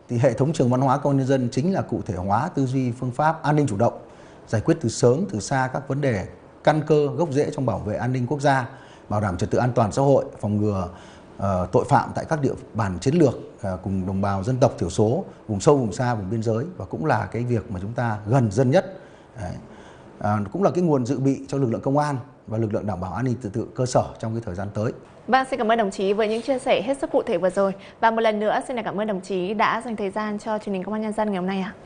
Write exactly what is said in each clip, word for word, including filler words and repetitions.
Thì hệ thống trường văn hóa công an nhân dân chính là cụ thể hóa tư duy phương pháp an ninh chủ động, giải quyết từ sớm từ xa các vấn đề căn cơ gốc rễ trong bảo vệ an ninh quốc gia, bảo đảm trật tự an toàn xã hội, phòng ngừa uh, tội phạm tại các địa bàn chiến lược uh, cùng đồng bào dân tộc thiểu số, vùng sâu vùng xa, vùng biên giới, và cũng là cái việc mà chúng ta gần dân nhất. Đấy. À, cũng là cái nguồn dự bị cho lực lượng công an và lực lượng đảm bảo an ninh trật tự cơ sở trong cái thời gian tới. Vâng, xin cảm ơn đồng chí với những chia sẻ hết sức cụ thể vừa rồi. Và một lần nữa xin cảm ơn đồng chí đã dành thời gian cho truyền hình Công an Nhân dân ngày hôm nay ạ.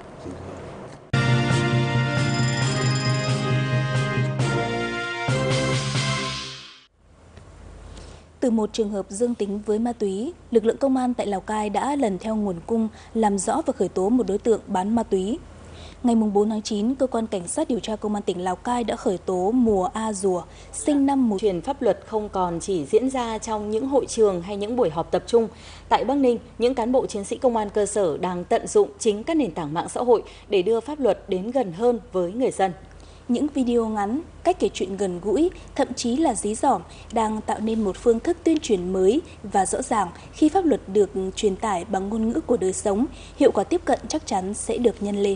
Từ một trường hợp dương tính với ma túy, lực lượng công an tại Lào Cai đã lần theo nguồn cung làm rõ và khởi tố một đối tượng bán ma túy. Ngày bốn tháng chín, Cơ quan Cảnh sát điều tra Công an tỉnh Lào Cai đã khởi tố Mùa A Dùa, sinh năm một... Truyền pháp luật không còn chỉ diễn ra trong những hội trường hay những buổi họp tập trung. Tại Bắc Ninh, những cán bộ chiến sĩ công an cơ sở đang tận dụng chính các nền tảng mạng xã hội để đưa pháp luật đến gần hơn với người dân. Những video ngắn, cách kể chuyện gần gũi, thậm chí là dí dỏm đang tạo nên một phương thức tuyên truyền mới và rõ ràng. Khi pháp luật được truyền tải bằng ngôn ngữ của đời sống, hiệu quả tiếp cận chắc chắn sẽ được nhân lên.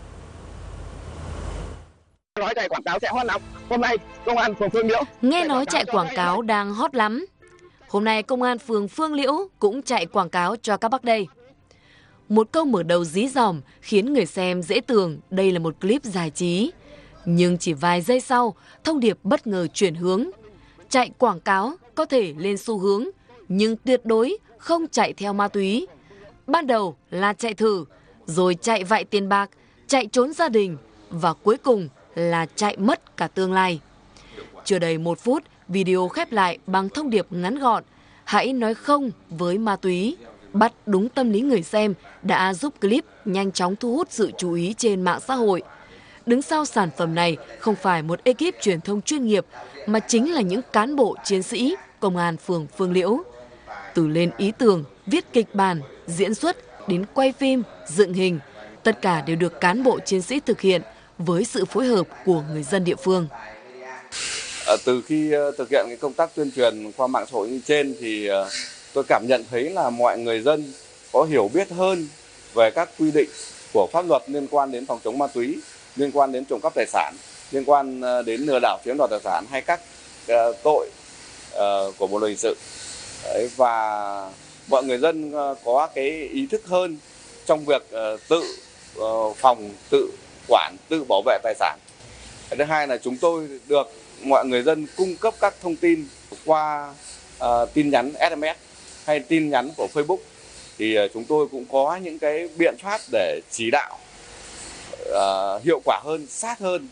Nói chạy quảng cáo sẽ hot lắm. Hôm nay công an phường Phương Liễu nghe nói chạy quảng cáo đang hot lắm. Hôm nay công an phường Phương Liễu cũng chạy quảng cáo cho các bác đây. Một câu mở đầu dí dỏm khiến người xem dễ tưởng đây là một clip giải trí. Nhưng chỉ vài giây sau, thông điệp bất ngờ chuyển hướng. Chạy quảng cáo có thể lên xu hướng, nhưng tuyệt đối không chạy theo ma túy. Ban đầu là chạy thử, rồi chạy vạy tiền bạc, chạy trốn gia đình, và cuối cùng là chạy mất cả tương lai. Chưa đầy một phút, video khép lại bằng thông điệp ngắn gọn: hãy nói không với ma túy. Bắt đúng tâm lý người xem đã giúp clip nhanh chóng thu hút sự chú ý trên mạng xã hội. Đứng sau sản phẩm này không phải một ekip truyền thông chuyên nghiệp, mà chính là những cán bộ chiến sĩ công an phường Phương Liễu. Từ lên ý tưởng, viết kịch bản, diễn xuất đến quay phim, dựng hình, tất cả đều được cán bộ chiến sĩ thực hiện với sự phối hợp của người dân địa phương. À, từ khi uh, thực hiện cái công tác tuyên truyền qua mạng xã hội như trên thì uh, tôi cảm nhận thấy là mọi người dân có hiểu biết hơn về các quy định của pháp luật liên quan đến phòng chống ma túy, liên quan đến trộm cắp tài sản, liên quan uh, đến lừa đảo chiếm đoạt tài sản hay các uh, tội uh, của bộ luật hình sự. Đấy, và mọi người dân uh, có cái ý thức hơn trong việc uh, tự uh, phòng, tự quản, tự bảo vệ tài sản. Thứ hai là chúng tôi được mọi người dân cung cấp các thông tin qua uh, tin nhắn ét em ét hay tin nhắn của Facebook, thì uh, chúng tôi cũng có những cái biện pháp để chỉ đạo uh, hiệu quả hơn, sát hơn.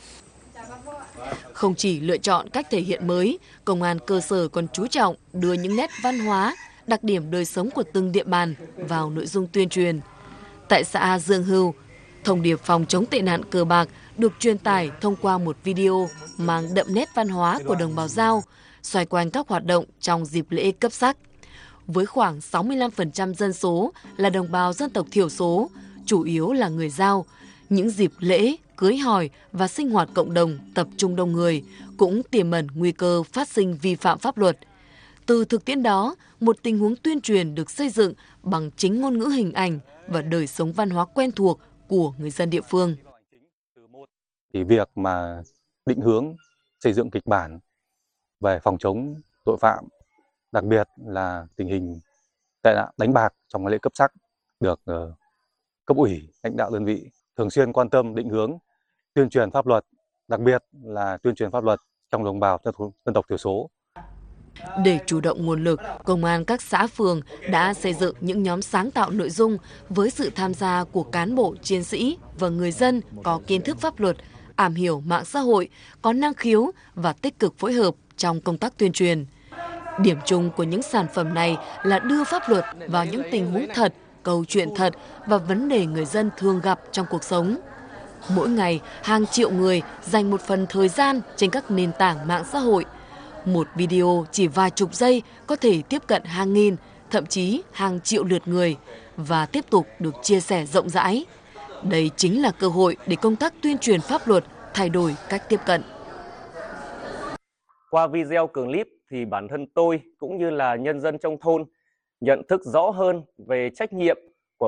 Không chỉ lựa chọn cách thể hiện mới, công an cơ sở còn chú trọng đưa những nét văn hóa, đặc điểm đời sống của từng địa bàn vào nội dung tuyên truyền. Tại xã Dương Hưu, thông điệp phòng chống tệ nạn cờ bạc được truyền tải thông qua một video mang đậm nét văn hóa của đồng bào Dao, xoay quanh các hoạt động trong dịp lễ cấp sắc. Với khoảng sáu mươi lăm phần trăm dân số là đồng bào dân tộc thiểu số, chủ yếu là người Dao, những dịp lễ, cưới hỏi và sinh hoạt cộng đồng tập trung đông người cũng tiềm ẩn nguy cơ phát sinh vi phạm pháp luật. Từ thực tiễn đó, một tình huống tuyên truyền được xây dựng bằng chính ngôn ngữ hình ảnh và đời sống văn hóa quen thuộc của người dân địa phương. Thì việc mà định hướng xây dựng kịch bản về phòng chống tội phạm, đặc biệt là tình hình tệ nạn đánh bạc trong lễ cấp sắc, được uh, cấp ủy, lãnh đạo đơn vị thường xuyên quan tâm định hướng tuyên truyền pháp luật, đặc biệt là tuyên truyền pháp luật trong đồng bào dân tộc thiểu số. Để chủ động nguồn lực, công an các xã phường đã xây dựng những nhóm sáng tạo nội dung với sự tham gia của cán bộ, chiến sĩ và người dân có kiến thức pháp luật, am hiểu mạng xã hội, có năng khiếu và tích cực phối hợp trong công tác tuyên truyền. Điểm chung của những sản phẩm này là đưa pháp luật vào những tình huống thật, câu chuyện thật và vấn đề người dân thường gặp trong cuộc sống. Mỗi ngày, hàng triệu người dành một phần thời gian trên các nền tảng mạng xã hội. Một video chỉ vài chục giây có thể tiếp cận hàng nghìn, thậm chí hàng triệu lượt người và tiếp tục được chia sẻ rộng rãi. Đây chính là cơ hội để công tác tuyên truyền pháp luật thay đổi cách tiếp cận. Qua video clip thì bản thân tôi cũng như là nhân dân trong thôn nhận thức rõ hơn về trách nhiệm